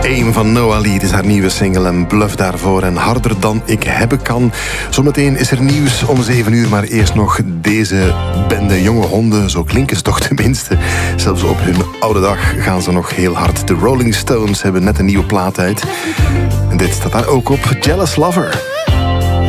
Aim van Noah Lee, het is haar nieuwe single en Bluff daarvoor en Harder dan ik hebben kan. Zometeen is er nieuws om 7 uur, maar eerst nog deze bende jonge honden. Zo klinken ze toch tenminste. Zelfs op hun oude dag gaan ze nog heel hard. De Rolling Stones hebben net een nieuwe plaat uit. En dit staat daar ook op, Jealous Lover.